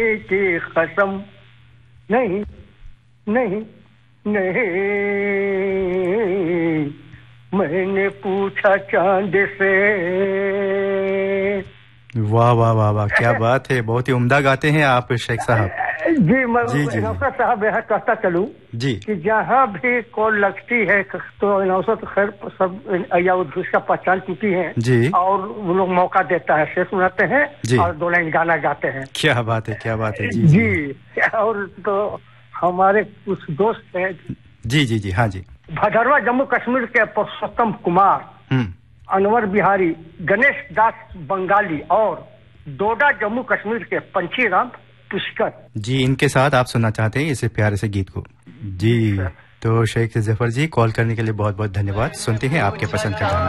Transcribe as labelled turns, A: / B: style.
A: की कसम, नहीं नहीं नहीं, मैंने पूछा चांद से।
B: वाह वाह वाह वाह, क्या बात है, बहुत ही उम्दा गाते हैं आप शेख साहब।
A: जी मैं
B: जी
A: नौसर साहब यह कहता चलूं
B: जी
A: कि जहाँ भी कॉल लगती है तो नौसर तो खैर सब या उसका पहचान चुकी है
B: जी,
A: और वो लोग मौका देता है, शेर सुनाते हैं
B: जी।
A: और 2 लाइन गाना गाते हैं।
B: क्या बात है, क्या बात है। जी जी
A: जी और तो हमारे कुछ दोस्त हैं
B: जी जी जी, हाँ जी।
A: भदरवा जम्मू कश्मीर के पुरुषोत्तम कुमार, अनवर बिहारी, गणेश दास बंगाली और डोडा जम्मू कश्मीर के पंछीराम पुष्कर
B: जी, इनके साथ आप सुनना चाहते हैं इस प्यारे से गीत को। जी, तो शेख जफर जी, कॉल करने के लिए बहुत बहुत धन्यवाद। सुनते हैं आपके पसंद का गाना।